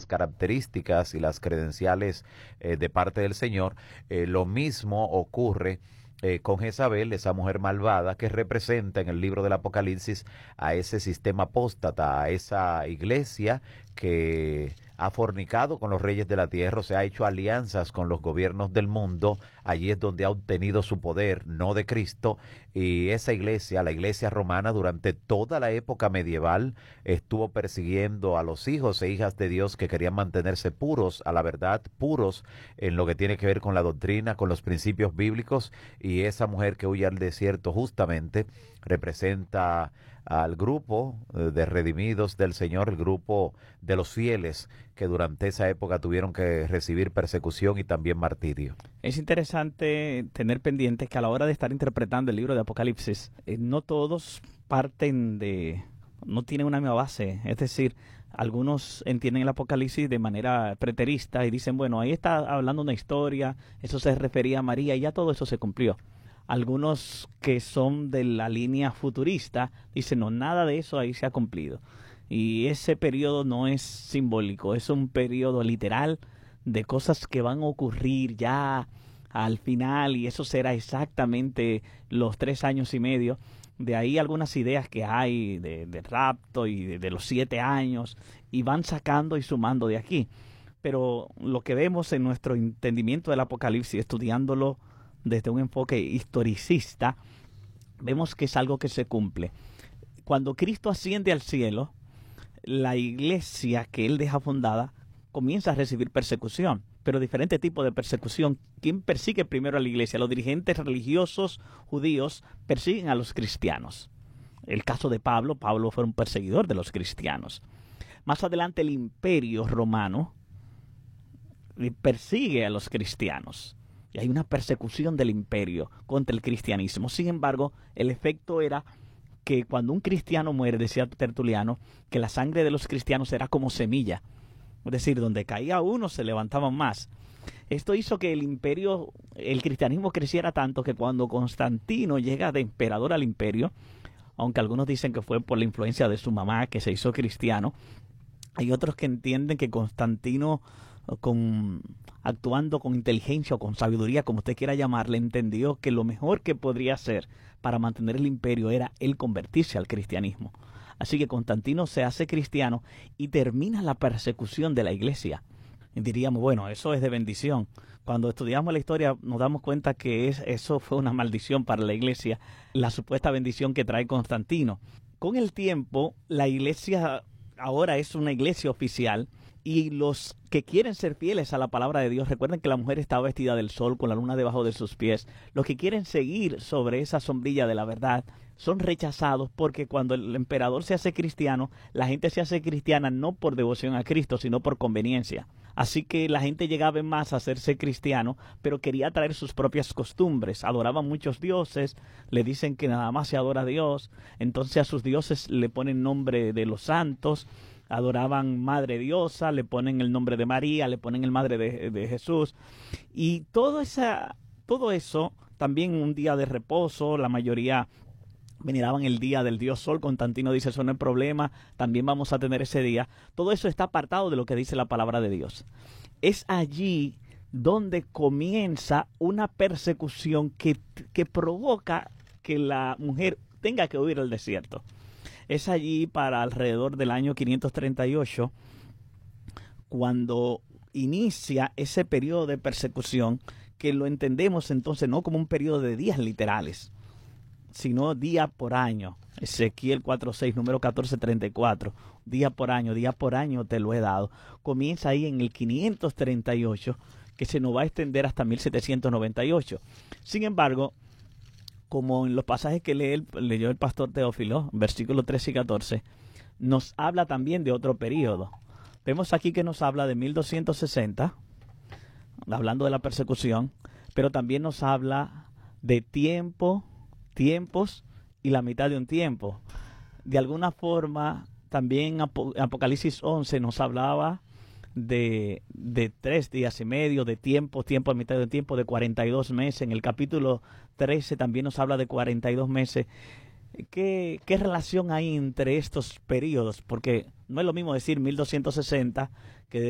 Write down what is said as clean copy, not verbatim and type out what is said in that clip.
las características y las credenciales de parte del Señor. Lo mismo ocurre con Jezabel, esa mujer malvada que representa en el libro del Apocalipsis a ese sistema apóstata, a esa iglesia que ha fornicado con los reyes de la tierra, se ha hecho alianzas con los gobiernos del mundo. Allí es donde ha obtenido su poder, no de Cristo. Y esa iglesia, la iglesia romana, durante toda la época medieval estuvo persiguiendo a los hijos e hijas de Dios que querían mantenerse puros a la verdad, puros en lo que tiene que ver con la doctrina, con los principios bíblicos. Y esa mujer que huye al desierto justamente representa al grupo de redimidos del Señor, el grupo de los fieles que durante esa época tuvieron que recibir persecución y también martirio. Es interesante tener pendiente que a la hora de estar interpretando el libro de Apocalipsis, no todos no tienen una misma base. Es decir, algunos entienden el Apocalipsis de manera preterista y dicen, bueno, ahí está hablando una historia, eso se refería a María y ya todo eso se cumplió. Algunos que son de la línea futurista dicen, no, nada de eso ahí se ha cumplido. Y ese periodo no es simbólico, es un periodo literal de cosas que van a ocurrir ya al final, y eso será exactamente los 3 años y medio. De ahí algunas ideas que hay de rapto y de los 7 años, y van sacando y sumando de aquí. Pero lo que vemos en nuestro entendimiento del Apocalipsis, estudiándolo desde un enfoque historicista, vemos que es algo que se cumple. Cuando Cristo asciende al cielo, la iglesia que él deja fundada comienza a recibir persecución, pero diferente tipo de persecución. ¿Quién persigue primero a la iglesia? Los dirigentes religiosos judíos persiguen a los cristianos. El caso de Pablo fue un perseguidor de los cristianos. Más adelante el imperio romano persigue a los cristianos. Y hay una persecución del imperio contra el cristianismo. Sin embargo, el efecto era que cuando un cristiano muere, decía Tertuliano, que la sangre de los cristianos era como semilla. Es decir, donde caía uno se levantaban más. Esto hizo que el cristianismo creciera tanto que cuando Constantino llega de emperador al imperio, aunque algunos dicen que fue por la influencia de su mamá que se hizo cristiano, hay otros que entienden que Constantino, actuando con inteligencia o con sabiduría, como usted quiera llamarle, entendió que lo mejor que podría hacer para mantener el imperio era él convertirse al cristianismo. Así que Constantino se hace cristiano y termina la persecución de la iglesia. Y diríamos, bueno, eso es de bendición. Cuando estudiamos la historia nos damos cuenta que eso fue una maldición para la iglesia, la supuesta bendición que trae Constantino. Con el tiempo, la iglesia ahora es una iglesia oficial, y los que quieren ser fieles a la palabra de Dios, recuerden que la mujer estaba vestida del sol con la luna debajo de sus pies, los que quieren seguir sobre esa sombrilla de la verdad son rechazados, porque cuando el emperador se hace cristiano, la gente se hace cristiana no por devoción a Cristo, sino por conveniencia. Así que la gente llegaba en masa a hacerse cristiano, pero quería traer sus propias costumbres. Adoraban muchos dioses, le dicen que nada más se adora a Dios, entonces a sus dioses le ponen nombre de los santos. Adoraban Madre Diosa, le ponen el nombre de María, le ponen el Madre de Jesús. Y todo eso, también un día de reposo, la mayoría veneraban el día del dios Sol. Constantino dice, eso no es problema, también vamos a tener ese día. Todo eso está apartado de lo que dice la palabra de Dios. Es allí donde comienza una persecución que provoca que la mujer tenga que huir al desierto. Es allí para alrededor del año 538 cuando inicia ese periodo de persecución, que lo entendemos entonces no como un periodo de días literales, sino día por año. Ezequiel 4:6, número 14:34, día por año te lo he dado. Comienza ahí en el 538, que se nos va a extender hasta 1798. Sin embargo, como en los pasajes que leyó el pastor Teófilo, versículos 13 y 14, nos habla también de otro periodo. Vemos aquí que nos habla de 1260, hablando de la persecución, pero también nos habla de tiempos y la mitad de un tiempo. De alguna forma, también Apocalipsis 11 nos hablaba de 3 días y medio, de tiempo a mitad de tiempo, de 42 meses. En el capítulo 13 también nos habla de 42 meses. ¿Qué relación hay entre estos periodos? Porque no es lo mismo decir 1260 que